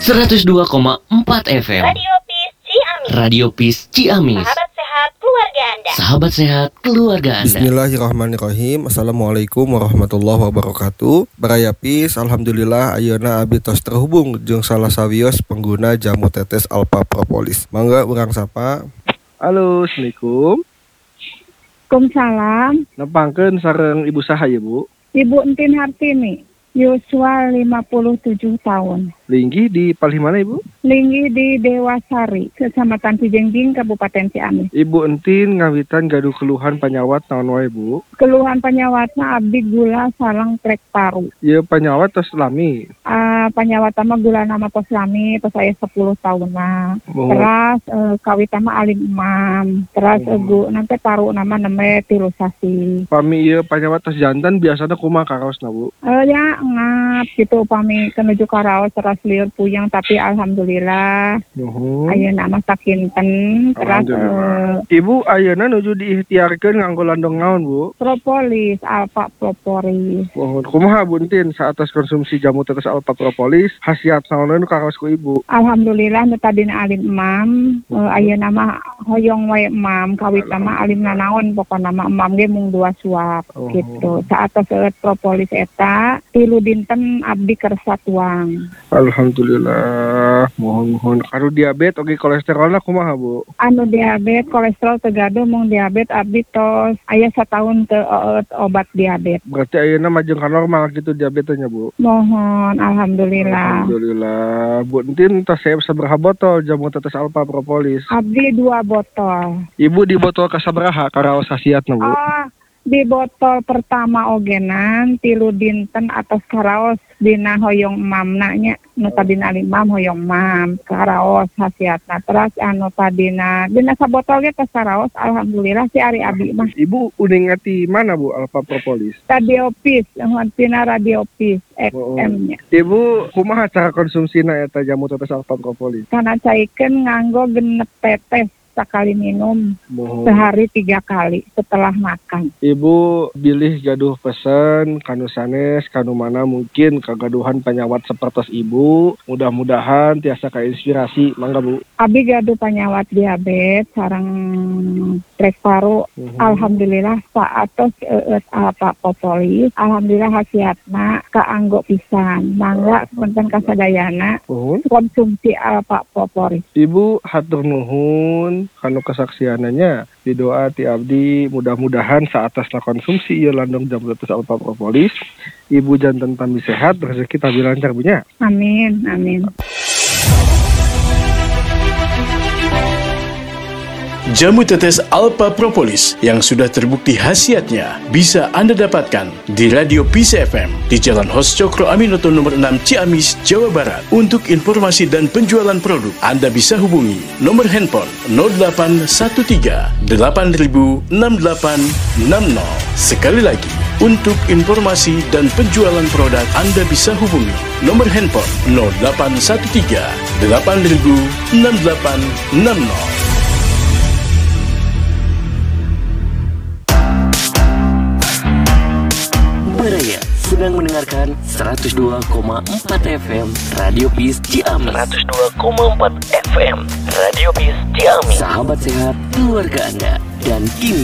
102,4 FM Radio Peace Ciamis. Radio Peace Ciamis. Sahabat sehat keluarga Anda. Sahabat sehat keluarga Anda. Bismillahirrahmanirrahim. Assalamualaikum warahmatullahi wabarakatuh. Baraya Peace, alhamdulillah ayeuna abdi tos terhubung jeung salah sawios pengguna jamu tetes Alpha Propolis. Mangga urang sapa. Halo, Assalamualaikum. Waalaikumsalam. Nepangkeun sareng ibu saha ya, Bu? Ibu Entin Hartini, yuswa 57 tahun. Linggi di palih mana, Ibu? Linggi di Dewasari, Kecamatan Cijengjing, Kabupaten Ciamis. Ibu Entin ngawitan gaduh keluhan panyawat naon wae, Bu? Keluhan panyawatna abdi gula sareng trek paru. Ieu panyawat tos lami. Panyawat mah gula nama poslami, tos saya 10 tahun mah. Oh. Terus kawit mah alim imam. Terus nanti paru nama neme tilusasi. Pami ieu panyawat tos jantan biasana kumaha karaosna, Bu? Ya ngap gitu upami kenuju karaos terus liur puyeng tapi alhamdulillah ayeuna mah sakinten. Terus Ibu ayeuna nuju diikhtiarkeun nganggo landong naon, Bu? propolis, Alpha Propolis. Mohon kumaha Bu Entin saatas konsumsi jamu tetes Alpha Propolis khasiat naon nu karaos ku Ibu? Alhamdulillah nu tadina alim imam, ayeuna mah hoyong wae imam, kawit mah alim naon pokona mah imam ge mung 2 suap gitu. Saatos propolis eta 3 dinten abdi kersa tuang. Alhamdulillah. Mohon karo diabetes oge kolesterolna kumaha, Bu? Anu diabetes kolesterol tegaduh mung diabetes abdi tos aya satahun teu obat diabetes. Berarti ayeuna majeng ka normal gitu diabetesnya, Bu? Mohon alhamdulillah. Alhamdulillah. Bu Entin tos saya sabaraha botol jamu tetes Alpha Propolis? Abdi 2 botol. Ibu di botol kasabaraha karaos khasiatna, Bu? Di botol pertama ogenan 3 dinten atas karaos dina hoyong mamna nya nu tadina imam hoyong mam karaos khasiatna. Terus anu tadina dina sabotol ge tos karaos alhamdulillah si ari abi mah. Ibu uning ati mana, Bu, Alpha Propolis? Radio Peace, tina Radio Peace FM nya. Ibu kumaha cara konsumsina eta jamu tetes Alpha Propolis? Kana caikeun nganggo genep tetes sekali minum sehari 3 kali setelah makan. Ibu bilih gaduh pesen kanu sanes kanu mana mungkin kagaduhan panyawat sapertos Ibu. Mudah-mudahan tiasa kainspirasi. Mangga, Bu. Abi gaduh panyawat diabetes sareng trek paru. Alhamdulillah saatos Alpha Propolis. Alhamdulillah khasiatna kaanggo pisan. Mangga punten kasadayana konsumsi Alpha Propolis. Ibu hatur nuhun kanu kesaksiananya di doa ti abdi mudah-mudahan saatasna konsumsi ieu landong jamu tetes Alpha Propolis Ibu janten tambi sehat rezeki tambi lancar, Bu nya. Amin. Jamu tetes Alpha Propolis yang sudah terbukti khasiatnya bisa Anda dapatkan di Radio Peace FM di Jalan Hos Cokro Aminoto nomor 6 Ciamis, Jawa Barat. Untuk informasi dan penjualan produk, Anda bisa hubungi nomor handphone 0813 8000 6860. Sekali lagi, untuk informasi dan penjualan produk, Anda bisa hubungi nomor handphone 0813 8000 6860. Baraya sedang mendengarkan 102,4 FM Radio Peace Ciamis. 102,4 FM Radio Peace Ciamis. Sahabat sehat keluarga Anda. Dan kini